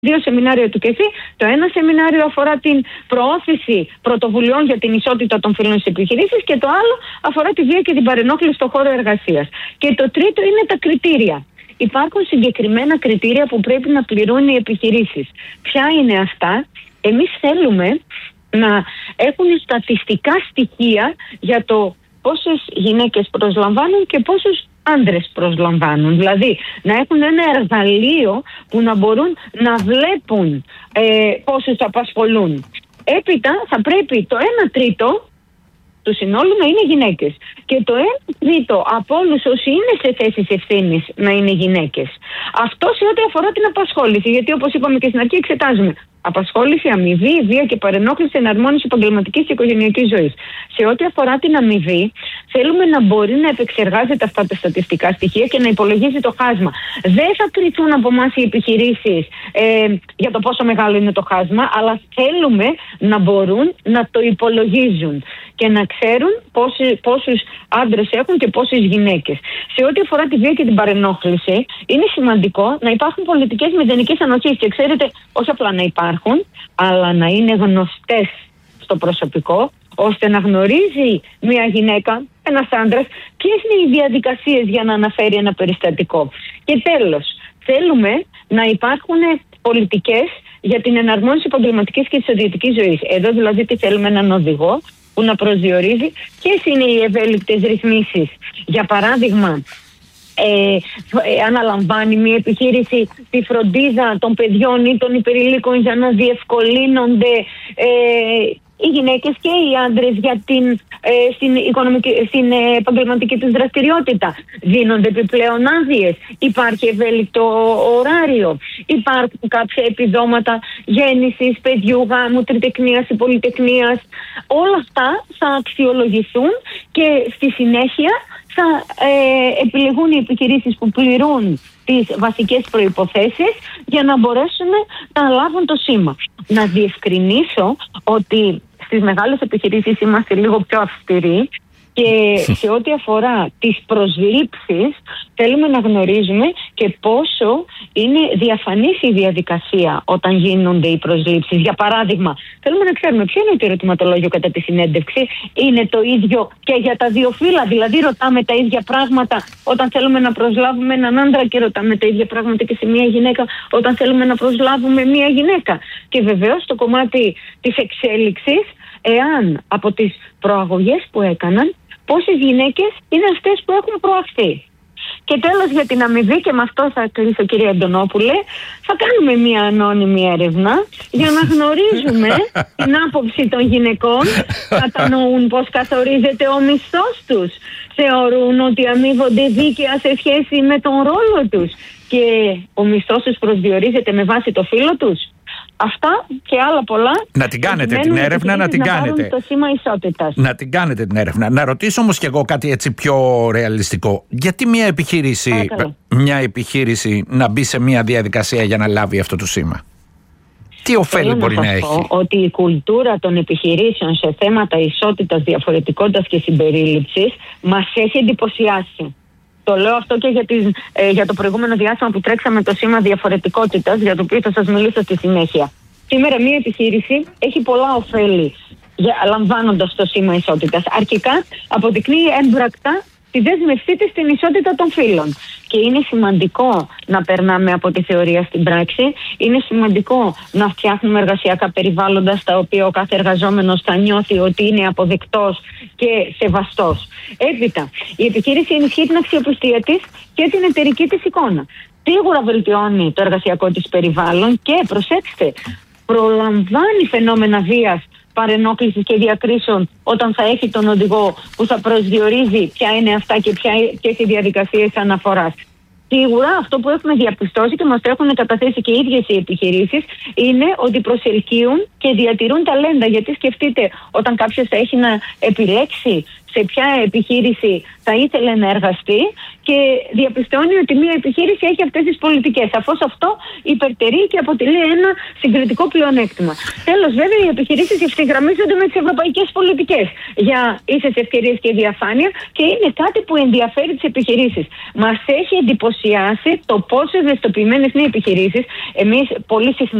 2 σεμινάρια του ΚΕΘΗ. Το ένα σεμινάριο αφορά την προώθηση πρωτοβουλειών για την ισότητα των φύλων στις επιχειρήσεις και το άλλο αφορά τη βία και την παρενόχληση στον χώρο εργασίας. Και το τρίτο είναι τα κριτήρια. Υπάρχουν συγκεκριμένα κριτήρια που πρέπει να πληρούν οι επιχειρήσεις. Ποια είναι αυτά? Εμείς θέλουμε να έχουν στατιστικά στοιχεία για το πόσες γυναίκες προσλαμβάνουν και πόσους άντρες προσλαμβάνουν. Δηλαδή να έχουν ένα εργαλείο που να μπορούν να βλέπουν πόσους απασχολούν. Έπειτα θα πρέπει το 1/3 του συνόλου να είναι γυναίκες. Και το 1/3 από όλους όσοι είναι σε θέσεις ευθύνης να είναι γυναίκες. Αυτό σε ό,τι αφορά την απασχόληση. Γιατί όπως είπαμε και στην αρχή, εξετάζουμε απασχόληση, αμοιβή, βία και παρενόχληση, εναρμόνιση επαγγελματικής και οικογενειακής ζωής. Σε ό,τι αφορά την αμοιβή, θέλουμε να μπορεί να επεξεργάζεται αυτά τα στατιστικά στοιχεία και να υπολογίζει το χάσμα. Δεν θα κριθούν από εμάς οι επιχειρήσεις για το πόσο μεγάλο είναι το χάσμα, αλλά θέλουμε να μπορούν να το υπολογίζουν και να ξέρουν πόσους άντρες έχουν και πόσες γυναίκες. Σε ό,τι αφορά τη βία και την παρενόχληση, είναι σημαντικό να υπάρχουν πολιτικές μηδενικής ανοχής. Και ξέρετε, όχι απλά να υπάρχουν, αλλά να είναι γνωστές στο προσωπικό, ώστε να γνωρίζει μια γυναίκα, ένας άντρας, ποιες είναι οι διαδικασίες για να αναφέρει ένα περιστατικό. Και τέλος, θέλουμε να υπάρχουν πολιτικές για την εναρμόνιση επαγγελματικής και της ιδιωτικής ζωής. Εδώ δηλαδή τι θέλουμε? Έναν οδηγό που να προσδιορίζει ποιες είναι οι ευέλικτες ρυθμίσεις. Για παράδειγμα, αναλαμβάνει μια επιχείρηση τη φροντίδα των παιδιών ή των υπερηλίκων για να διευκολύνονται οι γυναίκες και οι άντρες για στην επαγγελματική τους δραστηριότητα. Δίνονται επιπλέον άδειες, υπάρχει ευέλικτο ωράριο, υπάρχουν κάποια επιδόματα γέννησης, παιδιού, γάμου, τριτεκνίας ή πολυτεκνίας. Όλα αυτά θα αξιολογηθούν και στη συνέχεια θα επιλεγούν οι επιχειρήσεις που πληρούν τις βασικές προϋποθέσεις για να μπορέσουν να λάβουν το σήμα. Να διευκρινίσω ότι στις μεγάλες επιχειρήσεις είμαστε λίγο πιο αυστηροί και σε ό,τι αφορά τις προσλήψεις θέλουμε να γνωρίζουμε και πόσο είναι διαφανής η διαδικασία όταν γίνονται οι προσλήψεις. Για παράδειγμα, θέλουμε να ξέρουμε ποιο είναι το ερωτηματολόγιο κατά τη συνέντευξη. Είναι το ίδιο και για τα δύο φύλλα? Δηλαδή ρωτάμε τα ίδια πράγματα όταν θέλουμε να προσλάβουμε έναν άντρα και ρωτάμε τα ίδια πράγματα και σε μια γυναίκα όταν θέλουμε να προσλάβουμε μια γυναίκα? Και βεβαίως το κομμάτι της εξέλιξης, εάν από τις προαγωγές που έκαναν, πόσες γυναίκες είναι αυτές που έχουν προαχθεί. Και τέλος για την αμοιβή, και με αυτό θα κλείσω κυρία Αντωνόπουλε, θα κάνουμε μια ανώνυμη έρευνα για να γνωρίζουμε την άποψη των γυναικών. Κατανοούν πώς καθορίζεται ο μισθός τους, θεωρούν ότι αμείβονται δίκαια σε σχέση με τον ρόλο τους και ο μισθός τους προσδιορίζεται με βάση το φύλο τους. Αυτά και άλλα πολλά. Να την κάνετε την έρευνα, να την κάνετε. Το σήμα ισότητας. Να την κάνετε την έρευνα. Να ρωτήσω όμως και εγώ κάτι έτσι πιο ρεαλιστικό. Γιατί μια επιχείρηση να μπει σε μια διαδικασία για να λάβει αυτό το σήμα? Τι ωφέλη μπορεί να έχει? Ότι η κουλτούρα των επιχειρήσεων σε θέματα ισότητας, διαφορετικότητας και συμπερίληψης μας έχει εντυπωσιάσει. Το λέω αυτό και για το προηγούμενο διάστημα που τρέξαμε το σήμα διαφορετικότητας, για το οποίο θα σας μιλήσω στη συνέχεια. Σήμερα μια επιχείρηση έχει πολλά ωφέλη λαμβάνοντας το σήμα ισότητας. Αρχικά αποδεικνύει έμπρακτα τη δέσμευσή της στην ισότητα των φύλων. Και είναι σημαντικό να περνάμε από τη θεωρία στην πράξη. Είναι σημαντικό να φτιάχνουμε εργασιακά περιβάλλοντα στα οποία ο κάθε εργαζόμενος θα νιώθει ότι είναι αποδεκτός και σεβαστός. Έπειτα, η επιχείρηση ενισχύει την αξιοπιστία της και την εταιρική της εικόνα. Σίγουρα βελτιώνει το εργασιακό της περιβάλλον και, προσέξτε, προλαμβάνει φαινόμενα βίας, παρενόχλησης και διακρίσεων όταν θα έχει τον οδηγό που θα προσδιορίζει ποια είναι αυτά και ποιες οι διαδικασίες αναφοράς. Σίγουρα αυτό που έχουμε διαπιστώσει και μας το έχουν καταθέσει και οι ίδιες οι επιχειρήσεις είναι ότι προσελκύουν και διατηρούν ταλέντα. Γιατί σκεφτείτε, όταν κάποιος θα έχει να επιλέξει σε ποια επιχείρηση θα ήθελε να εργαστεί και διαπιστώνει ότι μια επιχείρηση έχει αυτές τις πολιτικές. Σαφώς αυτό υπερτερεί και αποτελεί ένα συγκριτικό πλεονέκτημα. Τέλος, βέβαια, οι επιχειρήσεις ευθυγραμμίζονται με τις ευρωπαϊκές πολιτικές για ίσες ευκαιρίες και διαφάνεια και είναι κάτι που ενδιαφέρει τις επιχειρήσεις. Μας έχει εντυπωσιάσει το πόσο ευαισθητοποιημένες είναι οι επιχειρήσεις. Εμείς πολύ συχνά